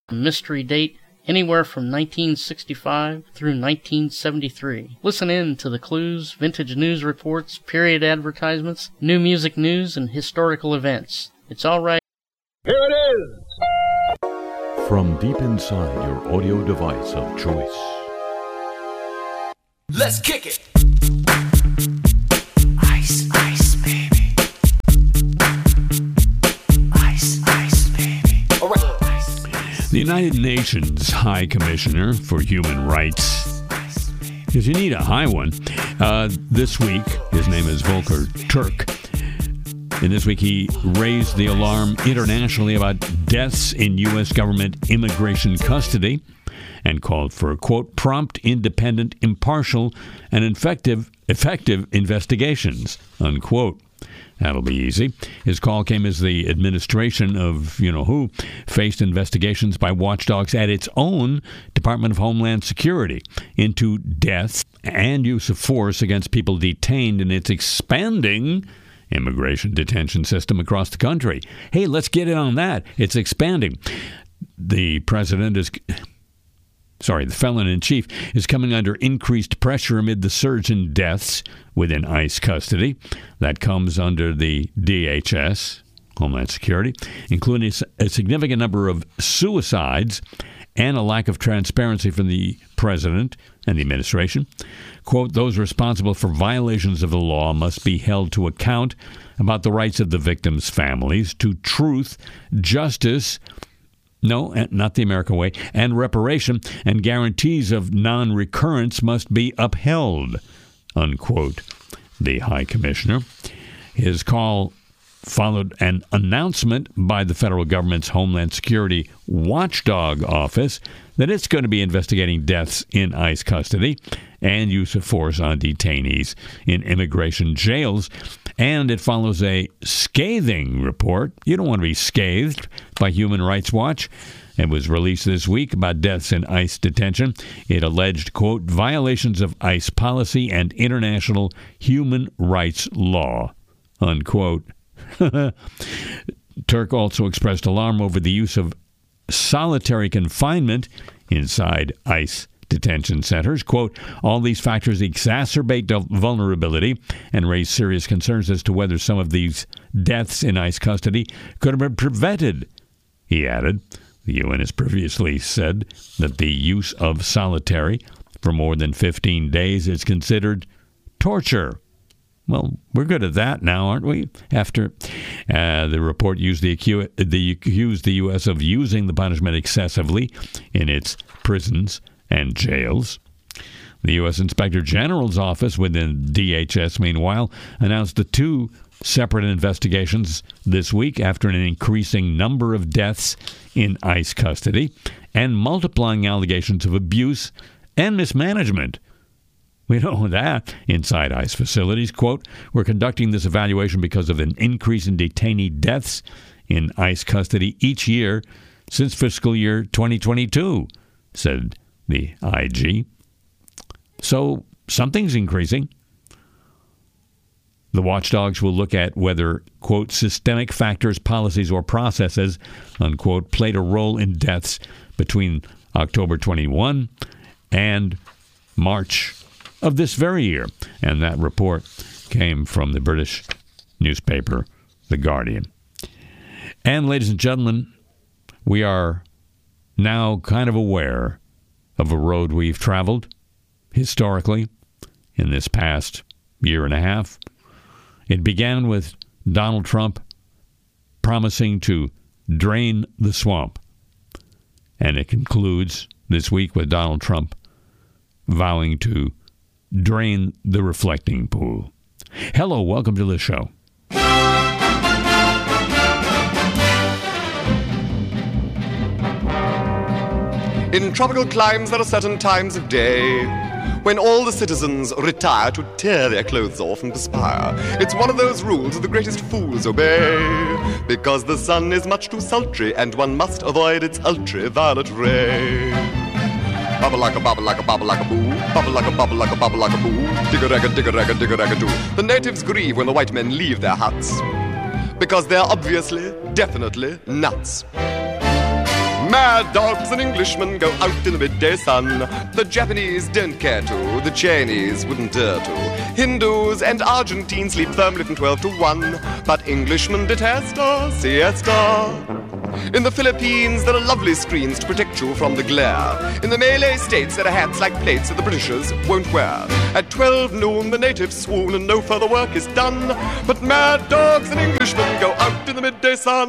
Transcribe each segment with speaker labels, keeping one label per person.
Speaker 1: mystery date anywhere from 1965 through 1973. Listen in to the clues, vintage news reports, period advertisements, new music news, and historical events. It's all right.
Speaker 2: Here it is!
Speaker 3: From deep inside your audio device of choice.
Speaker 4: Let's kick it!
Speaker 5: Ice, ice, baby. Ice, ice, baby.
Speaker 4: All right.
Speaker 6: The United Nations High Commissioner for Human Rights, because you need a high one, this week, his name is Volker Turk, and this week he raised the alarm internationally about deaths in U.S. government immigration custody and called for, quote, prompt, independent, impartial, and effective investigations, unquote. That'll be easy. His call came as the administration of you-know-who faced investigations by watchdogs at its own Department of Homeland Security into deaths and use of force against people detained in its expanding immigration detention system across the country. Hey, let's get in on that. It's expanding. The felon-in-chief is coming under increased pressure amid the surge in deaths within ICE custody. That comes under the DHS, Homeland Security, including a significant number of suicides and a lack of transparency from the president and the administration. Quote, those responsible for violations of the law must be held to account about the rights of the victims' families to truth, justice, no, not the American way, and reparation, and guarantees of non-recurrence must be upheld, unquote, the High Commissioner. His call followed an announcement by the federal government's Homeland Security Watchdog Office that it's going to be investigating deaths in ICE custody and use of force on detainees in immigration jails. And it follows a scathing report. You don't want to be scathed by Human Rights Watch. It was released this week about deaths in ICE detention. It alleged, quote, violations of ICE policy and international human rights law, unquote. Turk also expressed alarm over the use of solitary confinement inside ICE detention centers. Quote, all these factors exacerbate vulnerability and raise serious concerns as to whether some of these deaths in ICE custody could have been prevented, he added. The UN has previously said that the use of solitary for more than 15 days is considered torture. Well, we're good at that now, aren't we? After the report accused the U.S. of using the punishment excessively in its prisons and jails. The U.S. Inspector General's office within DHS, meanwhile, announced the two separate investigations this week after an increasing number of deaths in ICE custody and multiplying allegations of abuse and mismanagement. We know that inside ICE facilities. Quote, we're conducting this evaluation because of an increase in detainee deaths in ICE custody each year since fiscal year 2022, said the IG. So something's increasing. The watchdogs will look at whether, quote, systemic factors, policies, or processes, unquote, played a role in deaths between October 21 and March of this very year. And that report came from the British newspaper, The Guardian. And, ladies and gentlemen, we are now kind of aware of a road we've traveled historically in this past year and a half. It began with Donald Trump promising to drain the swamp. And it concludes this week with Donald Trump vowing to drain the reflecting pool. Hello, welcome to the show.
Speaker 7: In tropical climes, there are certain times of day when all the citizens retire to tear their clothes off and perspire. It's one of those rules that the greatest fools obey, because the sun is much too sultry and one must avoid its ultraviolet ray. Bubble like a bubble like a bubble like a boo. Bubble like a bubble like a bubble like a boo. Digga-ragga, digga-ragga, digga-ragga do. The natives grieve when the white men leave their huts, because they're obviously, definitely nuts. Mad dogs and Englishmen go out in the midday sun. The Japanese don't care to, the Chinese wouldn't dare to. Hindus and Argentines sleep firmly from 12 to 1, but Englishmen detest a siesta. In the Philippines, there are lovely screens to protect you from the glare. In the Malay states, there are hats like plates that the Britishers won't wear. At 12 noon, the natives swoon and no further work is done. But mad dogs and Englishmen go out in the midday sun.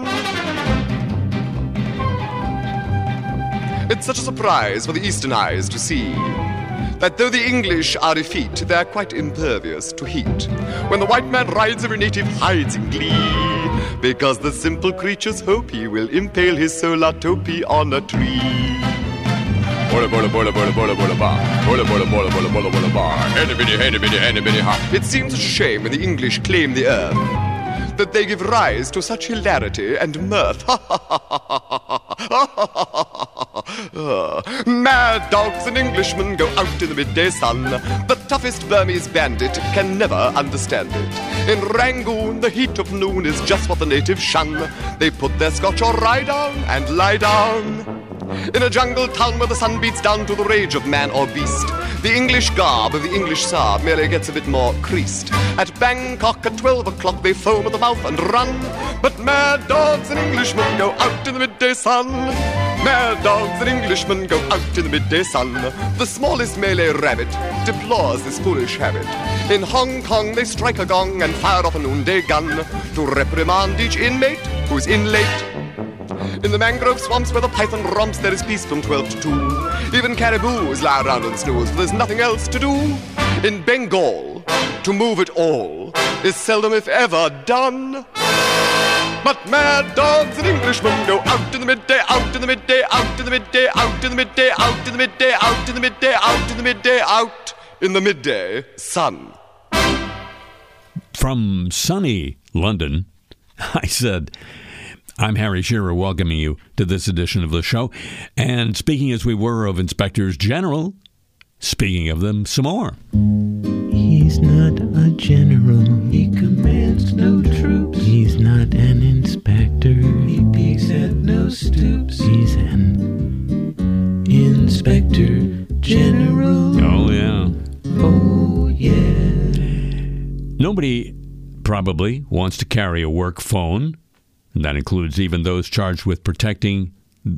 Speaker 7: It's such a surprise for the Eastern eyes to see that though the English are effete, they're quite impervious to heat. When the white man rides, every native hides in glee, because the simple creatures hope he will impale his solar topi on a tree. Bola bola bola bola bola bola ba. Bola bola bola bola bola bola ba. Henny bitty henny bitty henny bitty ha. It seems a shame when the English claim the earth that they give rise to such hilarity and mirth. Mad dogs and Englishmen go out in the midday sun. The toughest Burmese bandit can never understand it. In Rangoon, the heat of noon is just what the natives shun. They put their scotch or rye down and lie down. In a jungle town where the sun beats down to the rage of man or beast, the English garb of the English Saab merely gets a bit more creased. At Bangkok at 12 o'clock they foam at the mouth and run, but mad dogs and Englishmen go out in the midday sun. Mad dogs and Englishmen go out in the midday sun. The smallest Malay rabbit deplores this foolish habit. In Hong Kong they strike a gong and fire off a noonday gun to reprimand each inmate who's in late. In the mangrove swamps where the python romps, there is peace from 12 to 2. Even caribous lie around and snooze, for there's nothing else to do. In Bengal, to move it all is seldom if ever done. But mad dogs and Englishmen go out in the midday, out in the midday, out in the midday, out in the midday, out in the midday, out in the midday, out in the midday, out in the midday sun.
Speaker 6: From sunny London, I said, I'm Harry Shearer welcoming you to this edition of the show. And speaking as we were of Inspectors General, speaking of them some more.
Speaker 2: He's not a general. He commands no troops. He's not an inspector. He peeks at no stoops. He's an Inspector General.
Speaker 6: Oh, yeah.
Speaker 2: Oh, yeah.
Speaker 6: Nobody probably wants to carry a work phone. And that includes even those charged with protecting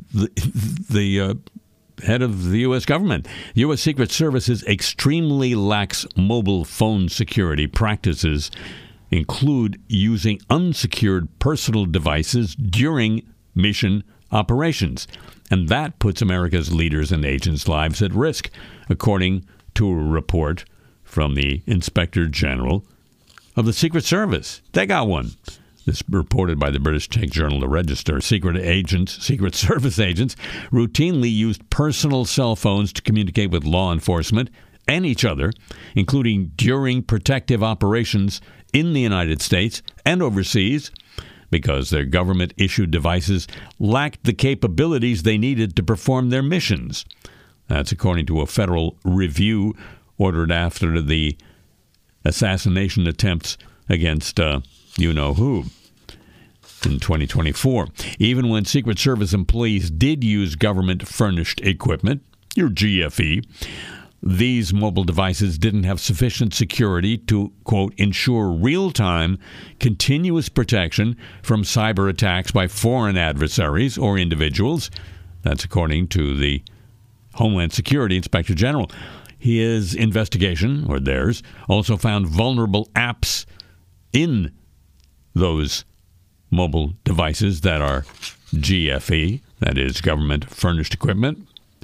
Speaker 6: the head of the U.S. government. U.S. Secret Service's extremely lax mobile phone security practices include using unsecured personal devices during mission operations. And that puts America's leaders and agents' lives at risk, according to a report from the Inspector General of the Secret Service. They got one. This reported by the British tech journal The Register. Secret Service agents routinely used personal cell phones to communicate with law enforcement and each other, including during protective operations in the United States and overseas, because their government-issued devices lacked the capabilities they needed to perform their missions. That's according to a federal review ordered after the assassination attempts against you-know-who in 2024. Even when Secret Service employees did use government-furnished equipment, your GFE, these mobile devices didn't have sufficient security to, quote, ensure real-time, continuous protection from cyber attacks by foreign adversaries or individuals. That's according to the Homeland Security Inspector General. His investigation, or theirs, also found vulnerable apps in those mobile devices that are GFE, that is government-furnished equipment.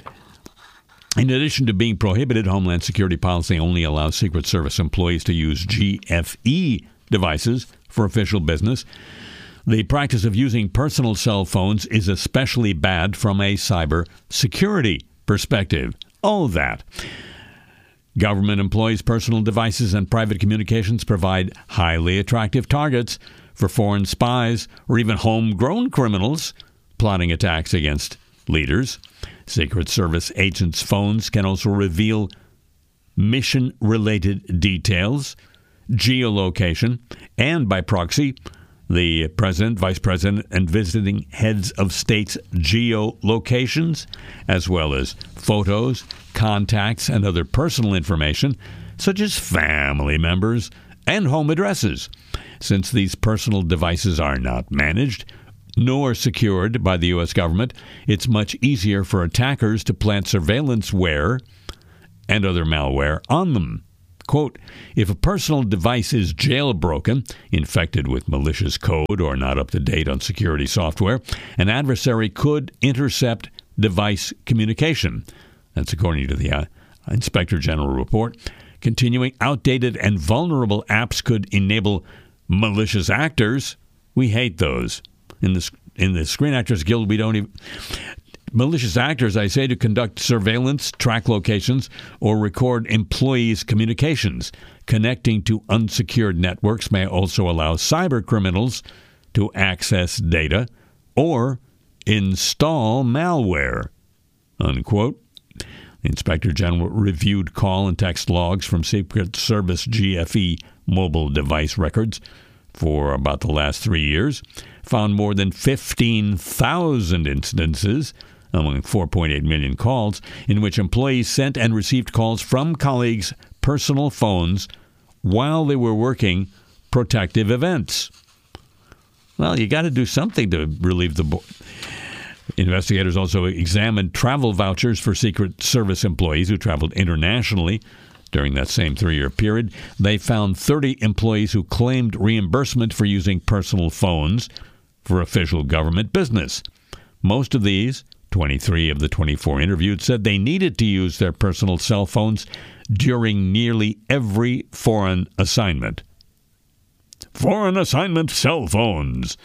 Speaker 6: In addition to being prohibited, Homeland Security policy only allows Secret Service employees to use GFE devices for official business. The practice of using personal cell phones is especially bad from a cyber security perspective. Oh, that. Government employees' personal devices and private communications provide highly attractive targets for foreign spies or even homegrown criminals plotting attacks against leaders. Secret Service agents' phones can also reveal mission-related details, geolocation, and by proxy, the president, vice president, and visiting heads of states' geolocations, as well as photos, contacts, and other personal information, such as family members and home addresses. Since these personal devices are not managed nor secured by the U.S. government, it's much easier for attackers to plant surveillanceware and other malware on them. Quote, if a personal device is jailbroken, infected with malicious code, or not up to date on security software, an adversary could intercept device communication. That's according to the Inspector General report. Continuing, outdated and vulnerable apps could enable malicious actors. We hate those. In the Screen Actors Guild, we don't even... Malicious actors, I say, to conduct surveillance, track locations, or record employees' communications. Connecting to unsecured networks may also allow cyber criminals to access data or install malware, unquote. The Inspector General reviewed call and text logs from Secret Service GFE mobile device records for about the last 3 years, found more than 15,000 instances among 4.8 million calls in which employees sent and received calls from colleagues' personal phones while they were working protective events. Well, you got to do something to relieve the... Investigators also examined travel vouchers for Secret Service employees who traveled internationally during that same 3-year period. They found 30 employees who claimed reimbursement for using personal phones for official government business. Most of these, 23 of the 24 interviewed, said they needed to use their personal cell phones during nearly every foreign assignment. Foreign assignment cell phones.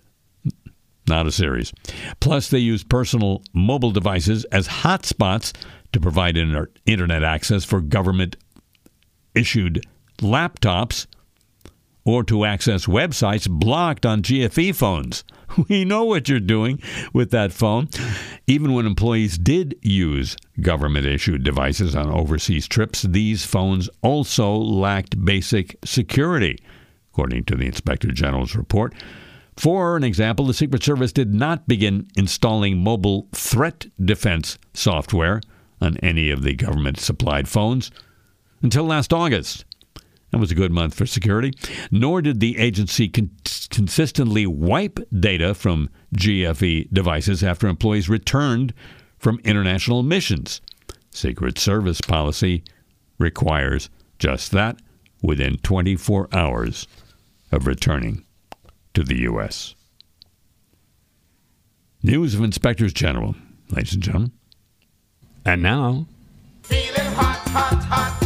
Speaker 6: Not a series. Plus, they used personal mobile devices as hotspots to provide internet access for government-issued laptops or to access websites blocked on GFE phones. We know what you're doing with that phone. Even when employees did use government-issued devices on overseas trips, these phones also lacked basic security, according to the Inspector General's report. For an example, the Secret Service did not begin installing mobile threat defense software on any of the government-supplied phones until last August. That was a good month for security. Nor did the agency consistently wipe data from GFE devices after employees returned from international missions. Secret Service policy requires just that within 24 hours of returning to the U.S. News of Inspectors General, ladies and gentlemen. And now...
Speaker 5: Feeling hot, hot, hot.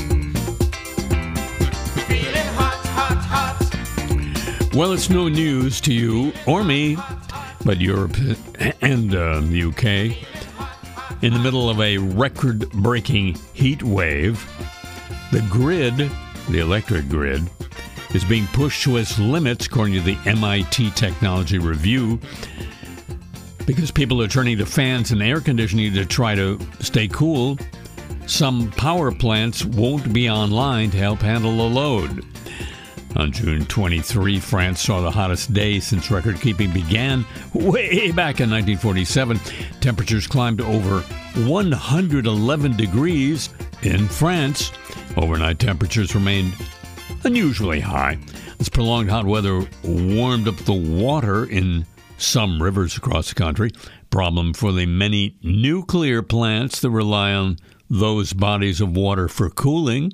Speaker 5: Feeling hot, hot, hot.
Speaker 6: Well, it's no news to you or me, but Europe and the UK, in the middle of a record-breaking heat wave, the grid, the electric grid, is being pushed to its limits, according to the MIT Technology Review, because people are turning to fans and air conditioning to try to stay cool. Some power plants won't be online to help handle the load. On June 23, France saw the hottest day since record-keeping began way back in 1947. Temperatures climbed to over 111 degrees in France. Overnight temperatures remained unusually high. This prolonged hot weather warmed up the water in some rivers across the country. Problem for the many nuclear plants that rely on those bodies of water for cooling.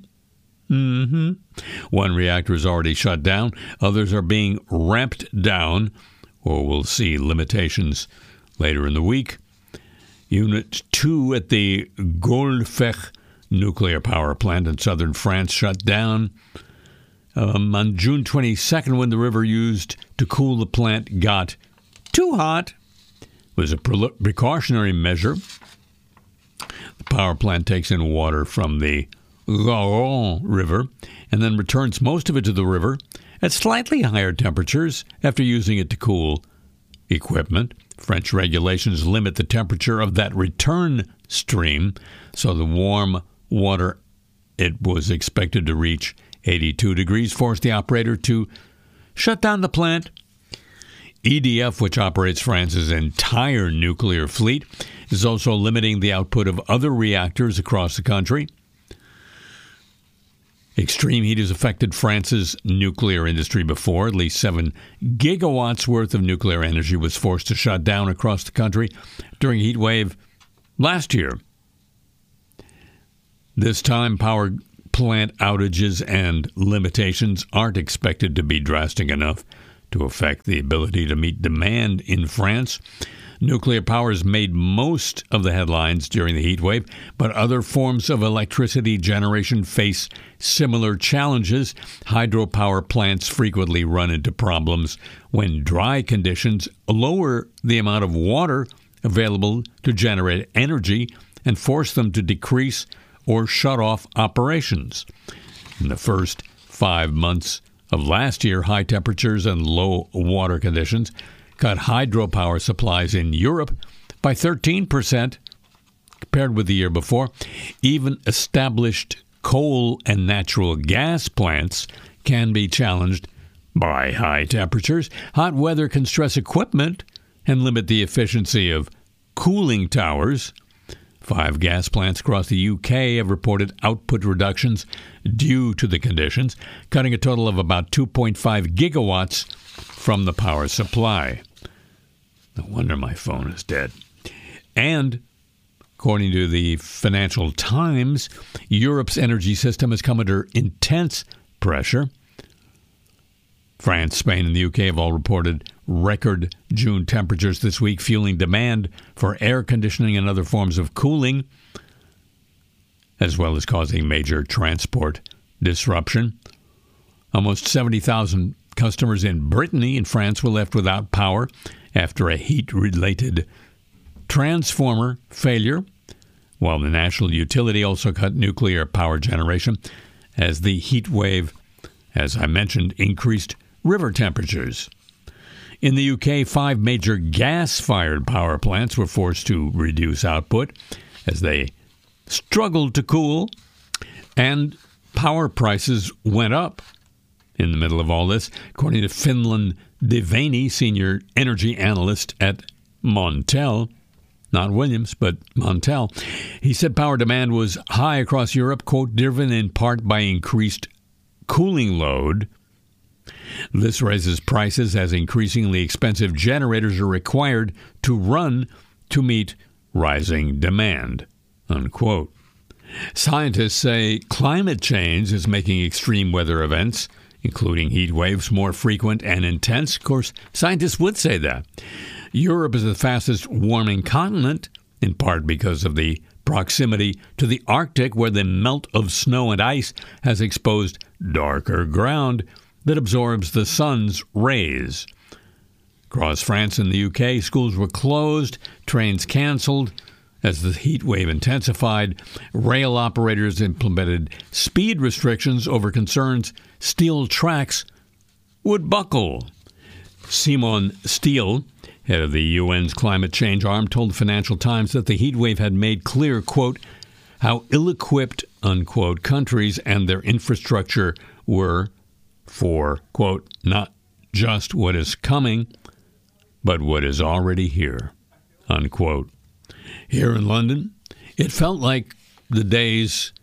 Speaker 6: One reactor is already shut down. Others are being ramped down, or we'll see limitations later in the week. Unit 2 at the Goldfech nuclear power plant in southern France shut down on June 22nd, when the river used to cool the plant got too hot. It was a precautionary measure. The power plant takes in water from the Garonne River and then returns most of it to the river at slightly higher temperatures after using it to cool equipment. French regulations limit the temperature of that return stream, so the warm water it was expected to reach 82 degrees forced the operator to shut down the plant. EDF, which operates France's entire nuclear fleet, is also limiting the output of other reactors across the country. Extreme heat has affected France's nuclear industry before. At least 7 gigawatts worth of nuclear energy was forced to shut down across the country during a heat wave last year. This time, power plant outages and limitations aren't expected to be drastic enough to affect the ability to meet demand in France. Nuclear power has made most of the headlines during the heat wave, but other forms of electricity generation face similar challenges. Hydropower plants frequently run into problems when dry conditions lower the amount of water available to generate energy and force them to decrease or shut off operations. In the first 5 months of last year, high temperatures and low water conditions cut hydropower supplies in Europe by 13% compared with the year before. Even established coal and natural gas plants can be challenged by high temperatures. Hot weather can stress equipment and limit the efficiency of cooling towers. 5 gas plants across the UK have reported output reductions due to the conditions, cutting a total of about 2.5 gigawatts from the power supply. No wonder my phone is dead. And, according to the Financial Times, Europe's energy system has come under intense pressure. France, Spain, and the UK have all reported record June temperatures this week, fueling demand for air conditioning and other forms of cooling, as well as causing major transport disruption. Almost 70,000 customers in Brittany and France were left without power after a heat-related transformer failure, while the national utility also cut nuclear power generation as the heat wave, as I mentioned, increased river temperatures. In the UK, 5 major gas-fired power plants were forced to reduce output as they struggled to cool, and power prices went up in the middle of all this, according to Finland Devani, senior energy analyst at Montel, not Williams, but Montel. He said power demand was high across Europe, quote, driven in part by increased cooling load. This raises prices as increasingly expensive generators are required to run to meet rising demand, unquote. Scientists say climate change is making extreme weather events, including heat waves, more frequent and intense. Of course, scientists would say that. Europe is the fastest warming continent, in part because of the proximity to the Arctic, where the melt of snow and ice has exposed darker ground that absorbs the sun's rays. Across France and the UK, schools were closed, trains canceled. As the heat wave intensified, rail operators implemented speed restrictions over concerns steel tracks would buckle. Simon Steele, head of the UN's climate change arm, told the Financial Times that the heat wave had made clear, quote, how ill-equipped, unquote, countries and their infrastructure were for, quote, not just what is coming, but what is already here, unquote. Here in London, it felt like the days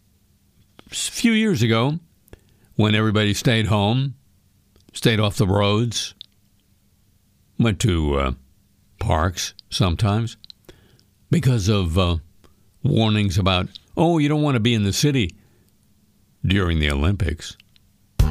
Speaker 6: a few years ago when everybody stayed home, stayed off the roads, went to parks sometimes because of warnings about, oh, you don't want to be in the city during the Olympics.